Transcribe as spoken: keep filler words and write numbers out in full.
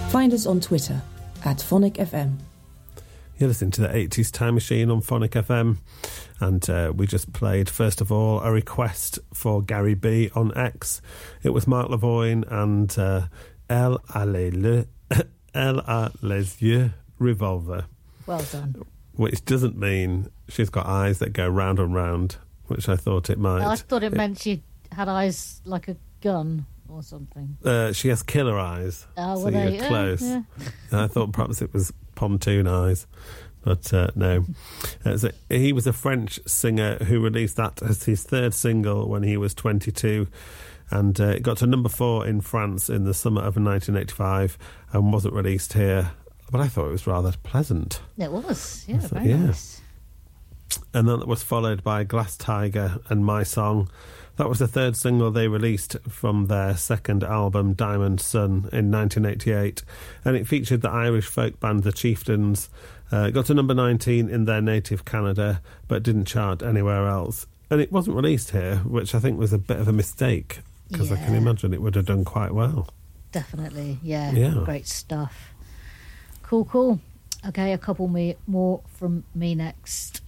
Find us on Twitter at Phonic F M. You're listening to the eighties Time Machine on Phonic F M, and uh, we just played, first of all, a request for Gary B on X. It was Mark Lavoine and uh, Elle a les, Elle a les yeux revolver. Well done. Which doesn't mean she's got eyes that go round and round, which I thought it might. I thought it, it meant she had eyes like a gun or something. Uh, she has killer eyes, oh, so well, you're yeah, close. Yeah. I thought perhaps it was pontoon eyes, but uh, no. Uh, so he was a French singer who released that as his third single when he was twenty-two, and uh, it got to number four in France in the summer of nineteen eighty-five and wasn't released here. But I thought it was rather pleasant. It was, yeah, thought, very yeah. nice. And then that was followed by Glass Tiger and My Song. That was the third single they released from their second album, Diamond Sun, in nineteen eighty-eight. And it featured the Irish folk band The Chieftains. Uh, got to number nineteen in their native Canada, but didn't chart anywhere else. And it wasn't released here, which I think was a bit of a mistake, because yeah. I can imagine it would have done quite well. Definitely, yeah. Yeah. Great stuff. Cool, cool. Okay, a couple me, more from me next.